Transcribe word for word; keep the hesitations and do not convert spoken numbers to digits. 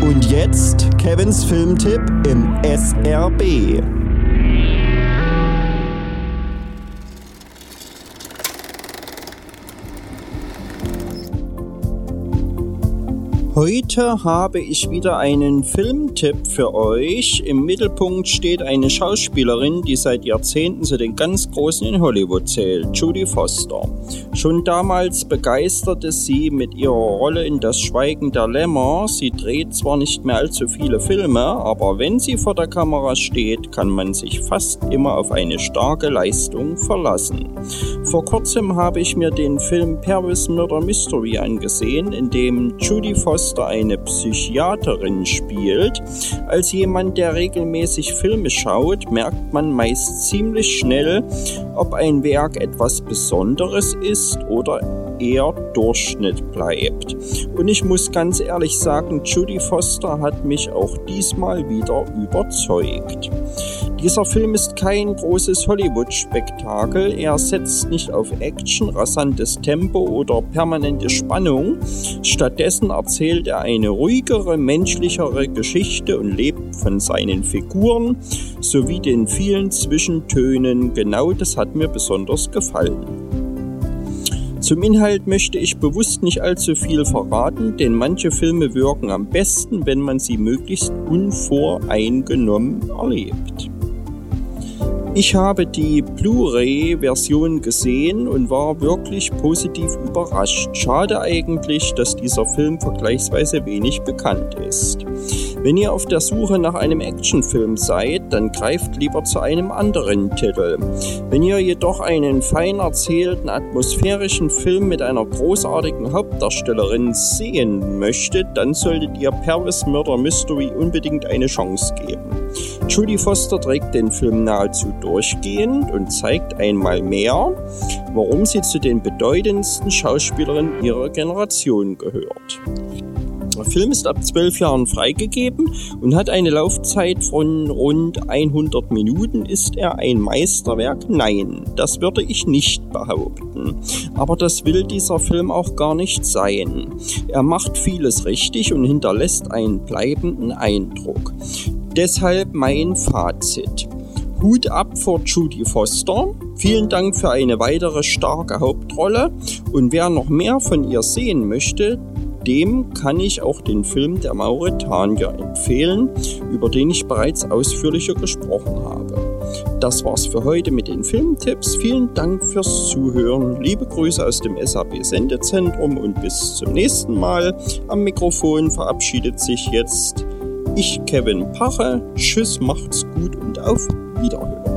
Und jetzt Kevins Filmtipp im S R B. Heute habe ich wieder einen Filmtipp für euch. Im Mittelpunkt steht eine Schauspielerin, die seit Jahrzehnten zu den ganz Großen in Hollywood zählt, Jodie Foster. Schon damals begeisterte sie mit ihrer Rolle in Das Schweigen der Lämmer. Sie dreht zwar nicht mehr allzu viele Filme, aber wenn sie vor der Kamera steht, kann man sich fast immer auf eine starke Leistung verlassen. Vor kurzem habe ich mir den Film Paris Murder Mystery angesehen, in dem Jodie Foster eine Psychiaterin spielt. Als jemand, der regelmäßig Filme schaut, merkt man meist ziemlich schnell, ob ein Werk etwas Besonderes ist oder eher Durchschnitt bleibt. Und ich muss ganz ehrlich sagen, Jodie Foster hat mich auch diesmal wieder überzeugt. Dieser Film ist kein großes Hollywood-Spektakel. Er setzt nicht auf Action, rasantes Tempo oder permanente Spannung. Stattdessen erzählt er eine ruhigere, menschlichere Geschichte und lebt von seinen Figuren sowie den vielen Zwischentönen. Genau das hat mir besonders gefallen. Zum Inhalt möchte ich bewusst nicht allzu viel verraten, denn manche Filme wirken am besten, wenn man sie möglichst unvoreingenommen erlebt. Ich habe die Blu-ray-Version gesehen und war wirklich positiv überrascht. Schade eigentlich, dass dieser Film vergleichsweise wenig bekannt ist. Wenn ihr auf der Suche nach einem Actionfilm seid, dann greift lieber zu einem anderen Titel. Wenn ihr jedoch einen fein erzählten, atmosphärischen Film mit einer großartigen Hauptdarstellerin sehen möchtet, dann solltet ihr Paris Murder Mystery unbedingt eine Chance geben. Jodie Foster trägt den Film nahezu durchgehend und zeigt einmal mehr, warum sie zu den bedeutendsten Schauspielerinnen ihrer Generation gehört. Der Film ist ab zwölf Jahren freigegeben und hat eine Laufzeit von rund hundert Minuten. Ist er ein Meisterwerk? Nein, das würde ich nicht behaupten. Aber das will dieser Film auch gar nicht sein. Er macht vieles richtig und hinterlässt einen bleibenden Eindruck. Deshalb mein Fazit. Hut ab vor Jodie Foster. Vielen Dank für eine weitere starke Hauptrolle. Und wer noch mehr von ihr sehen möchte, dem kann ich auch den Film Der Mauretanier empfehlen, über den ich bereits ausführlicher gesprochen habe. Das war's für heute mit den Filmtipps. Vielen Dank fürs Zuhören. Liebe Grüße aus dem S A B-Sendezentrum und bis zum nächsten Mal. Am Mikrofon verabschiedet sich jetzt ich, Kevin Pache. Tschüss, macht's gut und auf Wiederhören.